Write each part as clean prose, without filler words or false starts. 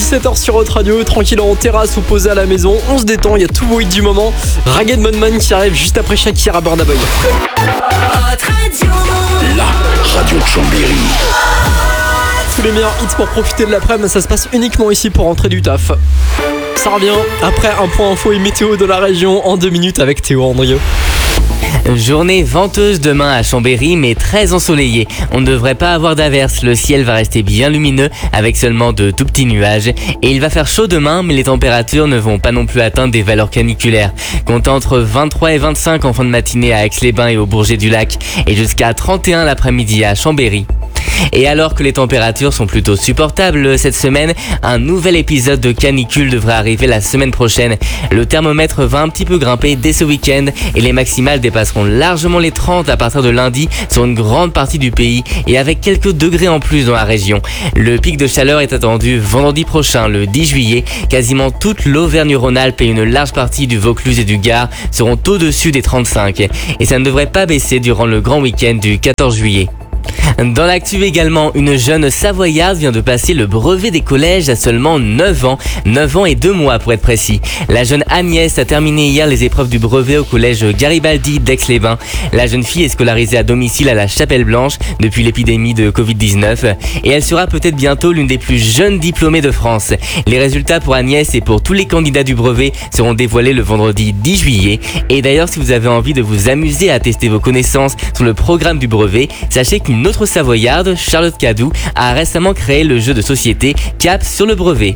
17h sur Hot Radio, tranquille en terrasse ou posé à la maison. On se détend, il y a tout le hit du moment. Ragged Man qui arrive juste après Shakira Burna Boy. La radio de Chambéry. Tous les meilleurs hits pour profiter de l'après-midi, ça se passe uniquement ici pour rentrer du taf. Ça revient après un point info et météo de la région en 2 minutes avec Théo Andrieux. Journée venteuse demain à Chambéry, mais très ensoleillée. On ne devrait pas avoir d'averses, le ciel va rester bien lumineux avec seulement de tout petits nuages. Et il va faire chaud demain, mais les températures ne vont pas non plus atteindre des valeurs caniculaires. Comptez entre 23 et 25 en fin de matinée à Aix-les-Bains et au Bourget-du-Lac, et jusqu'à 31 l'après-midi à Chambéry. Et alors que les températures sont plutôt supportables cette semaine, un nouvel épisode de canicule devrait arriver la semaine prochaine. Le thermomètre va un petit peu grimper dès ce week-end et les maximales dépasseront largement les 30 à partir de lundi sur une grande partie du pays et avec quelques degrés en plus dans la région. Le pic de chaleur est attendu vendredi prochain, le 10 juillet. Quasiment toute l'Auvergne-Rhône-Alpes et une large partie du Vaucluse et du Gard seront au-dessus des 35. Et ça ne devrait pas baisser durant le grand week-end du 14 juillet. Dans l'actu également, une jeune Savoyarde vient de passer le brevet des collèges à seulement 9 ans et 2 mois pour être précis. La jeune Agnès a terminé hier les épreuves du brevet au collège Garibaldi d'Aix-les-Bains. La jeune fille est scolarisée à domicile à la Chapelle Blanche depuis l'épidémie de Covid-19 et elle sera peut-être bientôt l'une des plus jeunes diplômées de France. Les résultats pour Agnès et pour tous les candidats du brevet seront dévoilés le vendredi 10 juillet. Et d'ailleurs, si vous avez envie de vous amuser à tester vos connaissances sur le programme du brevet, sachez qu'une autre Savoyarde, Charlotte Cadou, a récemment créé le jeu de société Cap sur le brevet.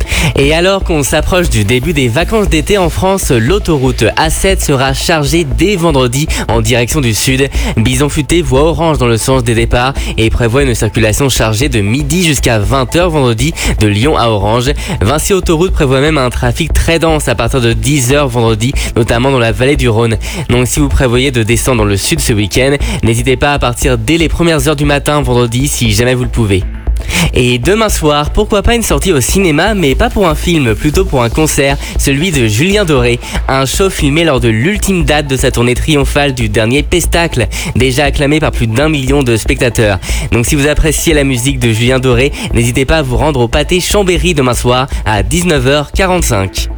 Et alors qu'on s'approche du début des vacances d'été en France, l'autoroute A7 sera chargée dès vendredi en direction du sud. Bison Futé voit orange dans le sens des départs et prévoit une circulation chargée de midi jusqu'à 20h vendredi de Lyon à Orange. Vinci Autoroute prévoit même un trafic très dense à partir de 10h vendredi, notamment dans la vallée du Rhône. Donc si vous prévoyez de descendre dans le sud ce week-end, n'hésitez pas à partir dès les premières heures du matin vendredi si jamais vous le pouvez. Et demain soir, pourquoi pas une sortie au cinéma, mais pas pour un film, plutôt pour un concert, celui de Julien Doré, un show filmé lors de l'ultime date de sa tournée triomphale du dernier Pestacle, déjà acclamé par plus d'1 million de spectateurs. Donc si vous appréciez la musique de Julien Doré, n'hésitez pas à vous rendre au Pâté Chambéry demain soir à 19h45.